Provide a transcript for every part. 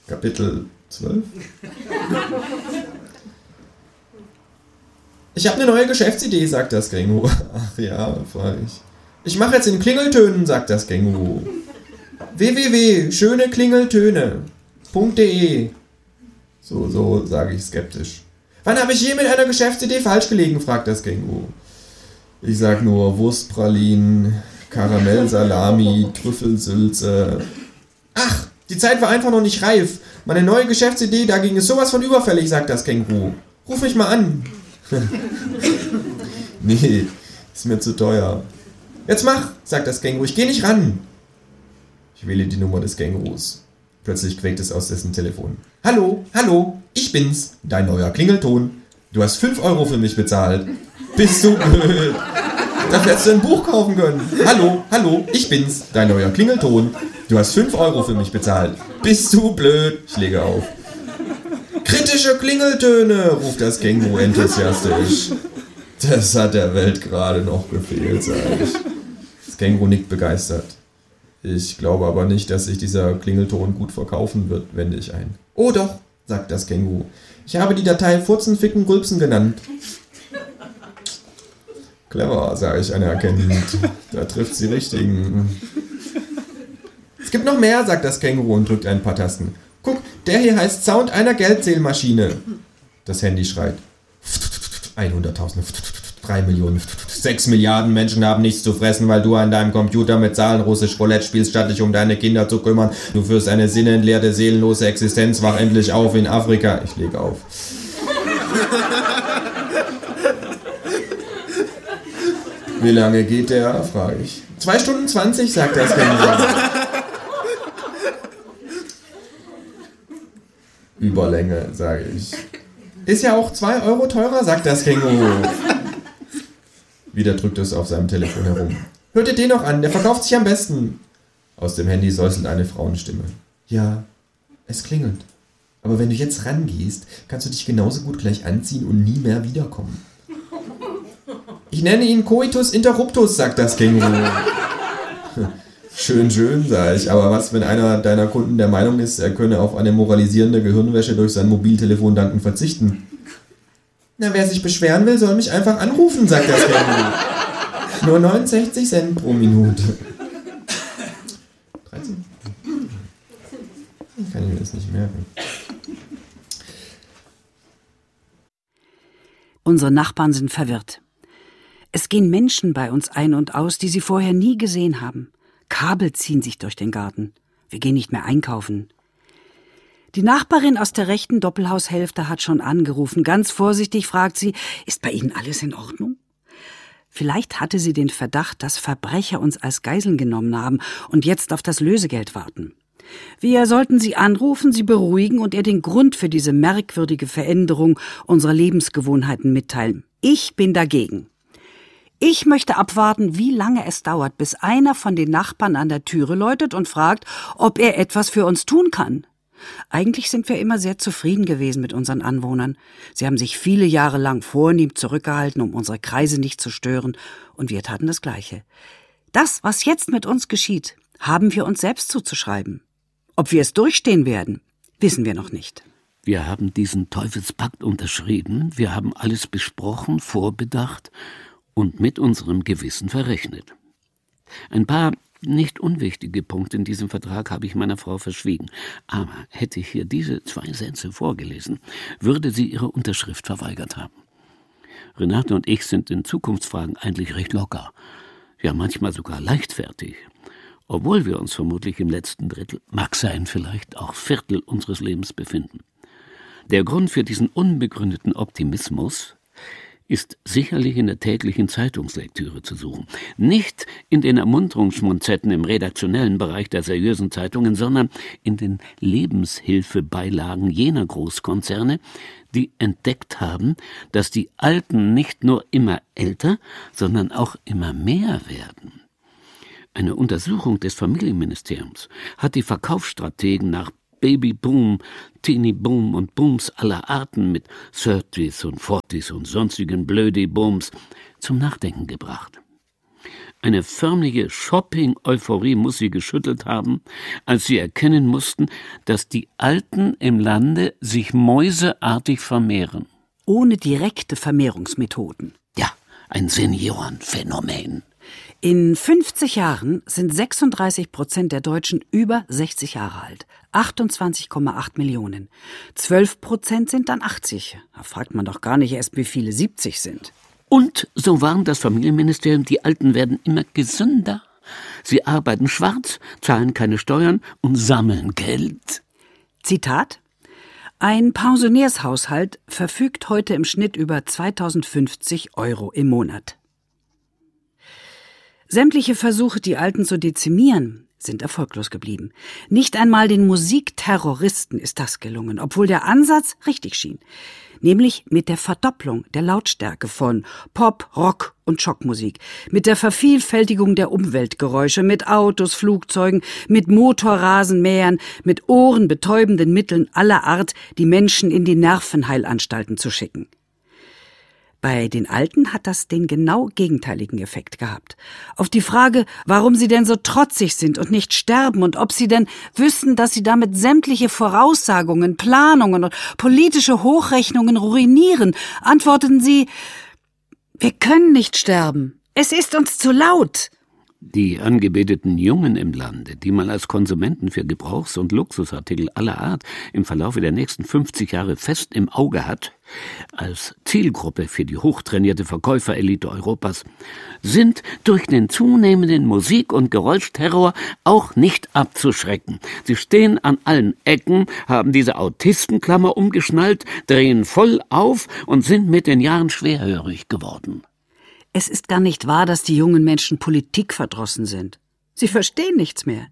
Kapitel 12. Ich habe eine neue Geschäftsidee, sagt das Känguru. Ach ja, frage ich. Ich mache jetzt in Klingeltönen, sagt das Känguru. www.schöneklingeltöne.de. So, sage ich skeptisch. Wann habe ich je mit einer Geschäftsidee falsch gelegen, fragt das Känguru. Ich sag nur Wurstpralinen, Karamellsalami, Trüffelsülze. Ach, die Zeit war einfach noch nicht reif. Meine neue Geschäftsidee dagegen ist sowas von überfällig, sagt das Känguru. Ruf mich mal an. Nee, ist mir zu teuer. Jetzt mach, sagt das Känguru, ich geh nicht ran. Ich wähle die Nummer des Kängurus. Plötzlich quäkt es aus dessen Telefon. Hallo, ich bin's, dein neuer Klingelton. Du hast 5 Euro für mich bezahlt. Bist du blöd? Dafür hättest du ein Buch kaufen können. Hallo, ich bin's, dein neuer Klingelton. Du hast 5 Euro für mich bezahlt. Bist du blöd? Ich lege auf. Kritische Klingeltöne, ruft das Känguru enthusiastisch. Das hat der Welt gerade noch gefehlt, sage ich. Das Känguru nickt begeistert. Ich glaube aber nicht, dass sich dieser Klingelton gut verkaufen wird, wende ich ein. Oh doch, sagt das Känguru. Ich habe die Datei Furzen, Ficken, Rülpsen genannt. Clever, sage ich anerkennend. Da trifft sie Richtigen. Es gibt noch mehr, sagt das Känguru und drückt ein paar Tasten. Guck, der hier heißt Sound einer Geldzählmaschine. Das Handy schreit. 100.000, 3 Millionen, 6 Milliarden Menschen haben nichts zu fressen, weil du an deinem Computer mit Zahlen russisch Roulette spielst, statt dich um deine Kinder zu kümmern. Du führst eine sinnentleerte, seelenlose Existenz. Wach endlich auf in Afrika. Ich lege auf. Wie lange geht der? Frage ich. 2 Stunden 20, sagt das Känguru. Überlänge, sage ich. Ist ja auch 2 Euro teurer, sagt das Känguru. Wieder drückt es auf seinem Telefon herum. Hört ihr den noch an, der verkauft sich am besten. Aus dem Handy säuselt eine Frauenstimme. Ja, es klingelt. Aber wenn du jetzt rangehst, kannst du dich genauso gut gleich anziehen und nie mehr wiederkommen. Ich nenne ihn Coitus Interruptus, sagt das Känguru. Schön, sage ich. Aber was, wenn einer deiner Kunden der Meinung ist, er könne auf eine moralisierende Gehirnwäsche durch sein Mobiltelefon dankend verzichten? Na, wer sich beschweren will, soll mich einfach anrufen, sagt das Känguru. Nur 69 Cent pro Minute. 13? Kann ich mir das nicht merken. Unsere Nachbarn sind verwirrt. Es gehen Menschen bei uns ein und aus, die sie vorher nie gesehen haben. Kabel ziehen sich durch den Garten. Wir gehen nicht mehr einkaufen. Die Nachbarin aus der rechten Doppelhaushälfte hat schon angerufen. Ganz vorsichtig fragt sie, ist bei Ihnen alles in Ordnung? Vielleicht hatte sie den Verdacht, dass Verbrecher uns als Geiseln genommen haben und jetzt auf das Lösegeld warten. Wir sollten sie anrufen, sie beruhigen und ihr den Grund für diese merkwürdige Veränderung unserer Lebensgewohnheiten mitteilen. Ich bin dagegen. Ich möchte abwarten, wie lange es dauert, bis einer von den Nachbarn an der Türe läutet und fragt, ob er etwas für uns tun kann. Eigentlich sind wir immer sehr zufrieden gewesen mit unseren Anwohnern. Sie haben sich viele Jahre lang vornehm zurückgehalten, um unsere Kreise nicht zu stören, und wir taten das Gleiche. Das, was jetzt mit uns geschieht, haben wir uns selbst zuzuschreiben. Ob wir es durchstehen werden, wissen wir noch nicht. Wir haben diesen Teufelspakt unterschrieben, wir haben alles besprochen, vorbedacht und mit unserem Gewissen verrechnet. Ein paar nicht unwichtige Punkte in diesem Vertrag habe ich meiner Frau verschwiegen. Aber hätte ich hier diese 2 Sätze vorgelesen, würde sie ihre Unterschrift verweigert haben. Renate und ich sind in Zukunftsfragen eigentlich recht locker. Ja, manchmal sogar leichtfertig. Obwohl wir uns vermutlich im letzten Drittel, mag sein vielleicht auch Viertel unseres Lebens befinden. Der Grund für diesen unbegründeten Optimismus ist sicherlich in der täglichen Zeitungslektüre zu suchen. Nicht in den Ermunterungsmonzetten im redaktionellen Bereich der seriösen Zeitungen, sondern in den Lebenshilfebeilagen jener Großkonzerne, die entdeckt haben, dass die Alten nicht nur immer älter, sondern auch immer mehr werden. Eine Untersuchung des Familienministeriums hat die Verkaufsstrategen nach Babyboom, Teenie-Boom und Booms aller Arten mit 30s und 40s und sonstigen Blödi-Booms zum Nachdenken gebracht. Eine förmliche Shopping-Euphorie muss sie geschüttelt haben, als sie erkennen mussten, dass die Alten im Lande sich mäuseartig vermehren. Ohne direkte Vermehrungsmethoden. Ja, ein Seniorenphänomen. In 50 Jahren sind 36% der Deutschen über 60 Jahre alt. 28,8 Millionen. 12% sind dann 80. Da fragt man doch gar nicht erst, wie viele 70 sind. Und, so warnt das Familienministerium, die Alten werden immer gesünder. Sie arbeiten schwarz, zahlen keine Steuern und sammeln Geld. Zitat: Ein Pensionärshaushalt verfügt heute im Schnitt über 2.050 € im Monat. Sämtliche Versuche, die Alten zu dezimieren, sind erfolglos geblieben. Nicht einmal den Musikterroristen ist das gelungen, obwohl der Ansatz richtig schien. Nämlich mit der Verdopplung der Lautstärke von Pop, Rock und Schockmusik, mit der Vervielfältigung der Umweltgeräusche, mit Autos, Flugzeugen, mit Motorrasenmähern, mit ohrenbetäubenden Mitteln aller Art, die Menschen in die Nervenheilanstalten zu schicken. Bei den Alten hat das den genau gegenteiligen Effekt gehabt. Auf die Frage, warum sie denn so trotzig sind und nicht sterben und ob sie denn wüssten, dass sie damit sämtliche Voraussagungen, Planungen und politische Hochrechnungen ruinieren, antworteten sie: Wir können nicht sterben. Es ist uns zu laut. Die angebeteten Jungen im Lande, die man als Konsumenten für Gebrauchs- und Luxusartikel aller Art im Verlaufe der nächsten 50 Jahre fest im Auge hat, als Zielgruppe für die hochtrainierte Verkäuferelite Europas, sind durch den zunehmenden Musik- und Geräuschterror auch nicht abzuschrecken. Sie stehen an allen Ecken, haben diese Autistenklammer umgeschnallt, drehen voll auf und sind mit den Jahren schwerhörig geworden. Es ist gar nicht wahr, dass die jungen Menschen politikverdrossen sind. Sie verstehen nichts mehr.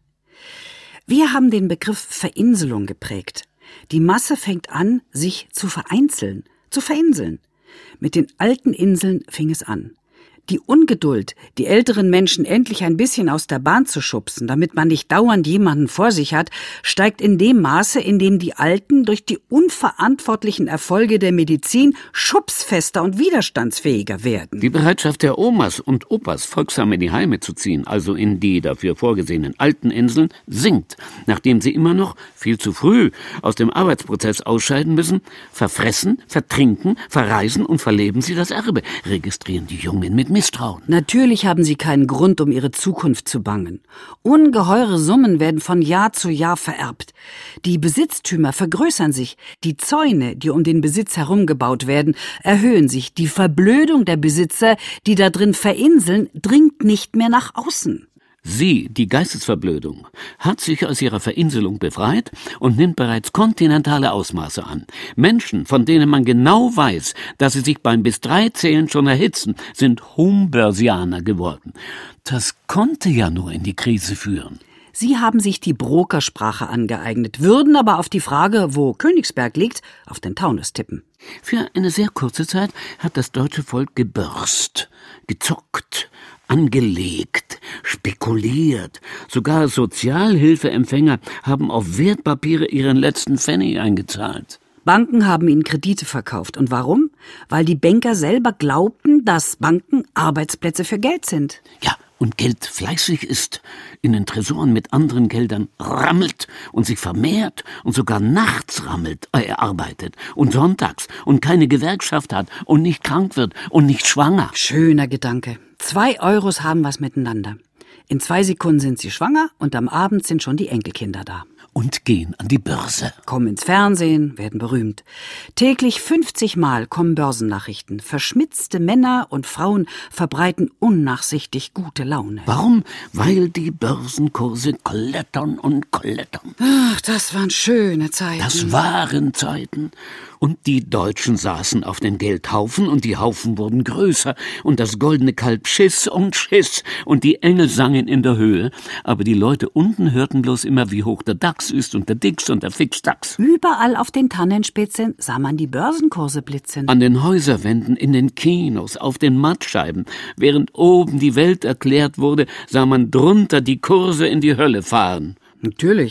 Wir haben den Begriff Verinselung geprägt. Die Masse fängt an, sich zu vereinzeln, zu verinseln. Mit den alten Inseln fing es an. Die Ungeduld, die älteren Menschen endlich ein bisschen aus der Bahn zu schubsen, damit man nicht dauernd jemanden vor sich hat, steigt in dem Maße, in dem die Alten durch die unverantwortlichen Erfolge der Medizin schubsfester und widerstandsfähiger werden. Die Bereitschaft der Omas und Opas, folgsam in die Heime zu ziehen, also in die dafür vorgesehenen alten Inseln, sinkt, nachdem sie immer noch viel zu früh aus dem Arbeitsprozess ausscheiden müssen. Verfressen, vertrinken, verreisen und verleben sie das Erbe, registrieren die Jungen mit Misstrauen. Natürlich haben sie keinen Grund, um ihre Zukunft zu bangen. Ungeheure Summen werden von Jahr zu Jahr vererbt. Die Besitztümer vergrößern sich. Die Zäune, die um den Besitz herumgebaut werden, erhöhen sich. Die Verblödung der Besitzer, die da drin verinseln, dringt nicht mehr nach außen. Sie, die Geistesverblödung, hat sich aus ihrer Verinselung befreit und nimmt bereits kontinentale Ausmaße an. Menschen, von denen man genau weiß, dass sie sich beim bis 3 Zählen schon erhitzen, sind Homebörsianer geworden. Das konnte ja nur in die Krise führen. Sie haben sich die Brokersprache angeeignet, würden aber auf die Frage, wo Königsberg liegt, auf den Taunus tippen. Für eine sehr kurze Zeit hat das deutsche Volk gebörst, gezockt, angelegt, spekuliert. Sogar Sozialhilfeempfänger haben auf Wertpapiere ihren letzten Pfennig eingezahlt. Banken haben ihnen Kredite verkauft. Und warum? Weil die Banker selber glaubten, dass Banken Arbeitsplätze für Geld sind. Ja, und Geld fleißig ist, in den Tresoren mit anderen Geldern rammelt und sich vermehrt und sogar nachts arbeitet und sonntags und keine Gewerkschaft hat und nicht krank wird und nicht schwanger. Schöner Gedanke. 2 Euros haben was miteinander. In 2 Sekunden sind sie schwanger und am Abend sind schon die Enkelkinder da. Und gehen an die Börse. Kommen ins Fernsehen, werden berühmt. Täglich 50 Mal kommen Börsennachrichten. Verschmitzte Männer und Frauen verbreiten unnachsichtig gute Laune. Warum? Weil die Börsenkurse klettern und klettern. Ach, das waren schöne Zeiten. Das waren Zeiten. Und die Deutschen saßen auf den Geldhaufen und die Haufen wurden größer und das goldene Kalb schiss und schiss und die Engel sangen in der Höhe. Aber die Leute unten hörten bloß immer, wie hoch der DAX ist und der Dix und der Fixdax. Überall auf den Tannenspitzen sah man die Börsenkurse blitzen. An den Häuserwänden, in den Kinos, auf den Mattscheiben. Während oben die Welt erklärt wurde, sah man drunter die Kurse in die Hölle fahren. Natürlich.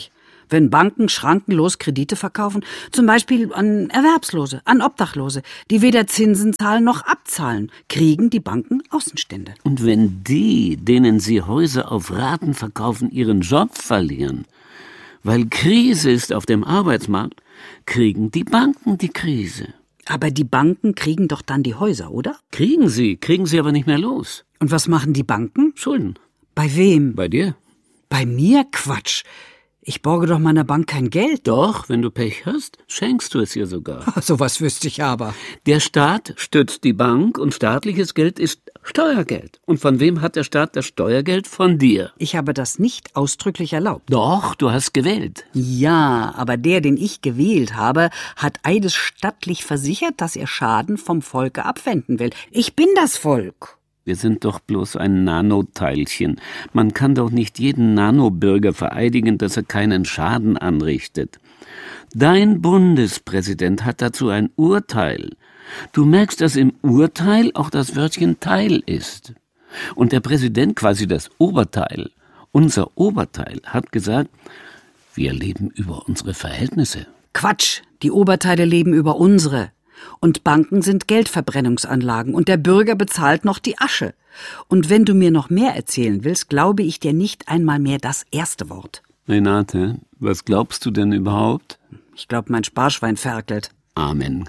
Wenn Banken schrankenlos Kredite verkaufen, zum Beispiel an Erwerbslose, an Obdachlose, die weder Zinsen zahlen noch abzahlen, kriegen die Banken Außenstände. Und wenn die, denen sie Häuser auf Raten verkaufen, ihren Job verlieren, weil Krise ist auf dem Arbeitsmarkt, kriegen die Banken die Krise. Aber die Banken kriegen doch dann die Häuser, oder? Kriegen sie aber nicht mehr los. Und was machen die Banken? Schulden. Bei wem? Bei dir? Bei mir? Quatsch. Ich borge doch meiner Bank kein Geld. Doch, wenn du Pech hast, schenkst du es ihr sogar. Sowas wüsste ich aber. Der Staat stützt die Bank und staatliches Geld ist Steuergeld. Und von wem hat der Staat das Steuergeld? Von dir. Ich habe das nicht ausdrücklich erlaubt. Doch, du hast gewählt. Ja, aber der, den ich gewählt habe, hat eidesstattlich versichert, dass er Schaden vom Volke abwenden will. Ich bin das Volk. Wir sind doch bloß ein Nanoteilchen. Man kann doch nicht jeden Nanobürger vereidigen, dass er keinen Schaden anrichtet. Dein Bundespräsident hat dazu ein Urteil. Du merkst, dass im Urteil auch das Wörtchen Teil ist. Und der Präsident, quasi das Oberteil, unser Oberteil, hat gesagt, wir leben über unsere Verhältnisse. Quatsch, die Oberteile leben über unsere. Und Banken sind Geldverbrennungsanlagen und der Bürger bezahlt noch die Asche. Und wenn du mir noch mehr erzählen willst, glaube ich dir nicht einmal mehr das erste Wort. Renate, was glaubst du denn überhaupt? Ich glaube, mein Sparschwein ferkelt. Amen.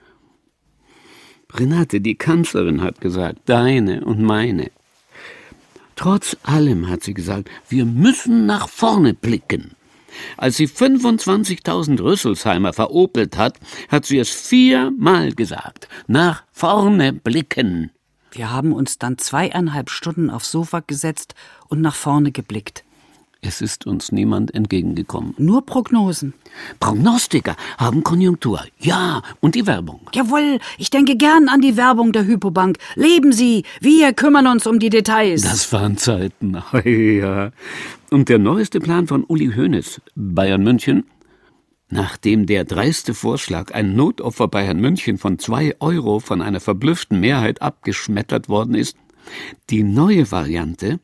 Renate, die Kanzlerin hat gesagt, deine und meine. Trotz allem hat sie gesagt, wir müssen nach vorne blicken. Als sie 25.000 Rüsselsheimer veropelt hat, hat sie es 4-mal gesagt. Nach vorne blicken. Wir haben uns dann 2,5 Stunden aufs Sofa gesetzt und nach vorne geblickt. Es ist uns niemand entgegengekommen. Nur Prognosen. Prognostiker haben Konjunktur. Ja, und die Werbung. Jawohl, ich denke gern an die Werbung der Hypobank. Leben Sie, wir kümmern uns um die Details. Das waren Zeiten. Ja. Und der neueste Plan von Uli Hoeneß, Bayern München, nachdem der dreiste Vorschlag, ein Notopfer Bayern München von 2 € von einer verblüfften Mehrheit abgeschmettert worden ist, die neue Variante: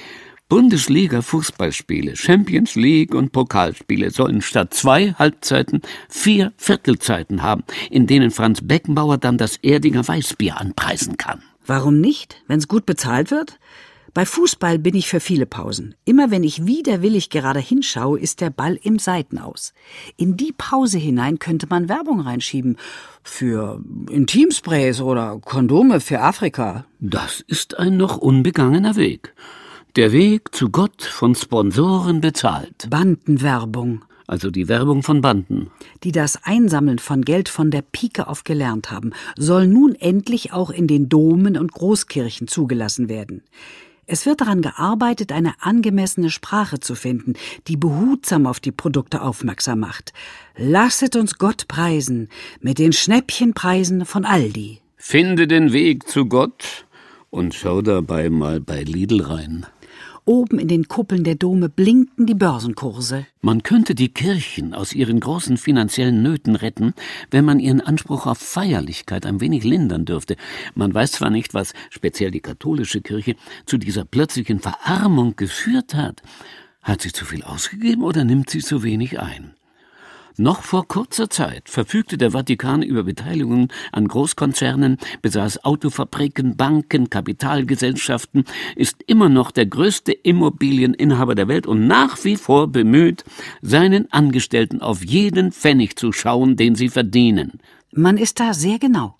Bundesliga-Fußballspiele, Champions League und Pokalspiele sollen statt 2 Halbzeiten 4 Viertelzeiten haben, in denen Franz Beckenbauer dann das Erdinger Weißbier anpreisen kann. Warum nicht, wenn es gut bezahlt wird? Bei Fußball bin ich für viele Pausen. Immer wenn ich widerwillig gerade hinschaue, ist der Ball im Seitenaus. In die Pause hinein könnte man Werbung reinschieben. Für Intimsprays oder Kondome für Afrika. Das ist ein noch unbegangener Weg. Der Weg zu Gott, von Sponsoren bezahlt. Bandenwerbung. Also die Werbung von Banden. Die das Einsammeln von Geld von der Pike auf gelernt haben, soll nun endlich auch in den Domen und Großkirchen zugelassen werden. Es wird daran gearbeitet, eine angemessene Sprache zu finden, die behutsam auf die Produkte aufmerksam macht. Lasset uns Gott preisen mit den Schnäppchenpreisen von Aldi. Finde den Weg zu Gott und schau dabei mal bei Lidl rein. Oben in den Kuppeln der Dome blinken die Börsenkurse. Man könnte die Kirchen aus ihren großen finanziellen Nöten retten, wenn man ihren Anspruch auf Feierlichkeit ein wenig lindern dürfte. Man weiß zwar nicht, was speziell die katholische Kirche zu dieser plötzlichen Verarmung geführt hat. Hat sie zu viel ausgegeben oder nimmt sie zu wenig ein? Noch vor kurzer Zeit verfügte der Vatikan über Beteiligungen an Großkonzernen, besaß Autofabriken, Banken, Kapitalgesellschaften, ist immer noch der größte Immobilieninhaber der Welt und nach wie vor bemüht, seinen Angestellten auf jeden Pfennig zu schauen, den sie verdienen. Man ist da sehr genau.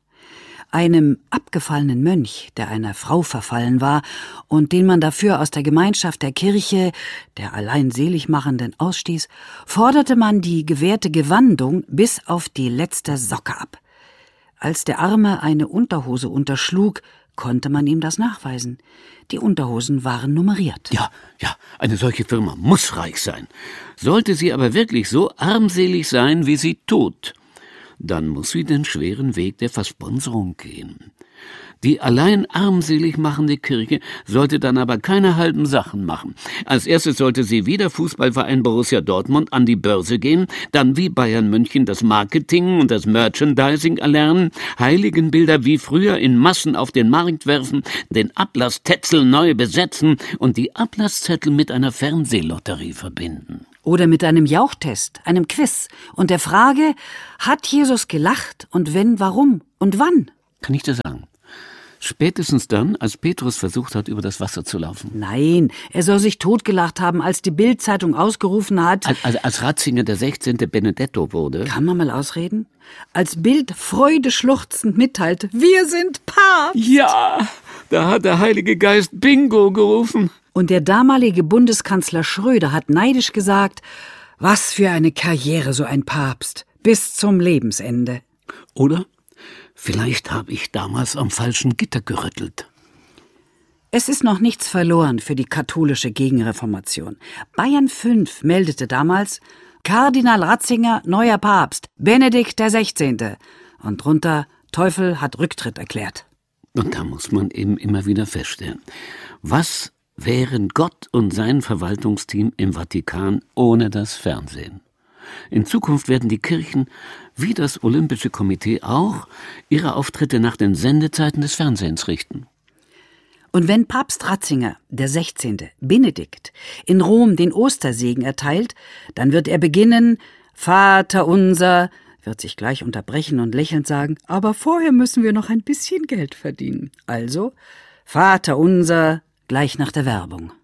Einem abgefallenen Mönch, der einer Frau verfallen war und den man dafür aus der Gemeinschaft der Kirche, der allein Seligmachenden, ausstieß, forderte man die gewährte Gewandung bis auf die letzte Socke ab. Als der Arme eine Unterhose unterschlug, konnte man ihm das nachweisen. Die Unterhosen waren nummeriert. Ja, eine solche Firma muss reich sein. Sollte sie aber wirklich so armselig sein, wie sie tut, dann muss sie den schweren Weg der Versponserung gehen. Die allein armselig machende Kirche sollte dann aber keine halben Sachen machen. Als erstes sollte sie wie der Fußballverein Borussia Dortmund an die Börse gehen, dann wie Bayern München das Marketing und das Merchandising erlernen, Heiligenbilder wie früher in Massen auf den Markt werfen, den Ablasstetzel neu besetzen und die Ablasszettel mit einer Fernsehlotterie verbinden. Oder mit einem Jauchtest, einem Quiz und der Frage, hat Jesus gelacht und wenn, warum und wann? Kann ich dir sagen. Spätestens dann, als Petrus versucht hat, über das Wasser zu laufen. Nein, er soll sich totgelacht haben, als die Bild-Zeitung ausgerufen hat. Als Ratzinger der 16. Benedetto wurde. Kann man mal ausreden? Als Bild freudeschluchzend mitteilte, wir sind Papst. Ja, da hat der Heilige Geist Bingo gerufen. Und der damalige Bundeskanzler Schröder hat neidisch gesagt, was für eine Karriere so ein Papst, bis zum Lebensende. Oder? Vielleicht habe ich damals am falschen Gitter gerüttelt. Es ist noch nichts verloren für die katholische Gegenreformation. Bayern 5 meldete damals, Kardinal Ratzinger, neuer Papst, Benedikt XVI. Und drunter, Teufel hat Rücktritt erklärt. Und da muss man eben immer wieder feststellen, was wären Gott und sein Verwaltungsteam im Vatikan ohne das Fernsehen? In Zukunft werden die Kirchen, wie das Olympische Komitee auch, ihre Auftritte nach den Sendezeiten des Fernsehens richten. Und wenn Papst Ratzinger, der 16., Benedikt, in Rom den Ostersegen erteilt, dann wird er beginnen, Vater unser, wird sich gleich unterbrechen und lächelnd sagen, aber vorher müssen wir noch ein bisschen Geld verdienen. Also, Vater unser, gleich nach der Werbung.